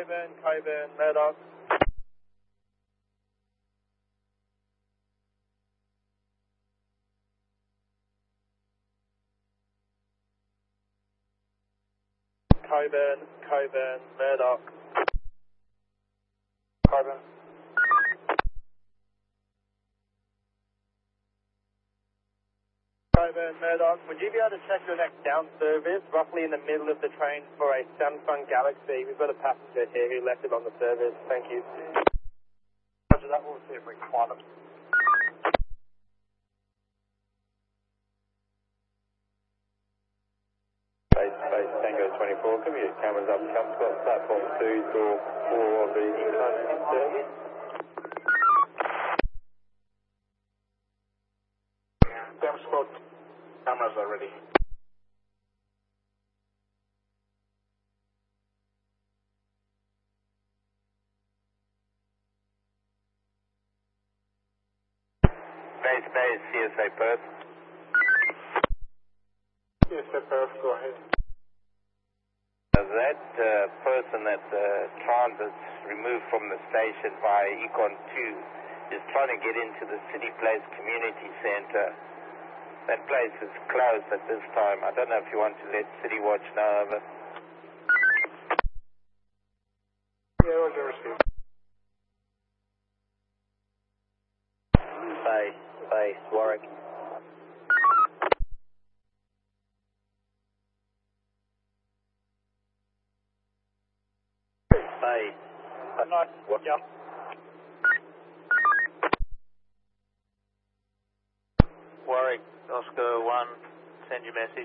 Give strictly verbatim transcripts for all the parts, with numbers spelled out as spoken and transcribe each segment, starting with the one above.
Coburn, Coburn, Murdoch. Coburn, Coburn, Murdoch. Coburn. Coburn, Murdoch. Would you be able to check your next down service, roughly in the middle of the train for a Samsung Galaxy? We've got a passenger here who left it on the service. Thank you. Roger that, we'll see if we can find them. Base, base, Tango twenty-four, commute cameras up, Comscott, platform two, door four of the incline in service. Comscott, cameras are ready. Base, base, C S A Perth. C S A Perth, go ahead. That uh, person that uh, transits removed from the station by Econ two is trying to get into the City Place Community Centre. That place is closed at this time. I don't know if you want to let City Watch know of it. Yeah, Roger, received. Base, base, Warwick. Base. Nice. What? Yep. Warwick, Oscar one, send your message.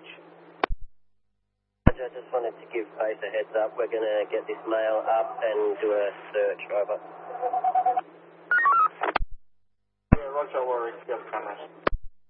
I just wanted to give base a heads up. We're going to get this mail up and do a search, over. Yeah, Roger, Warwick, you have cameras.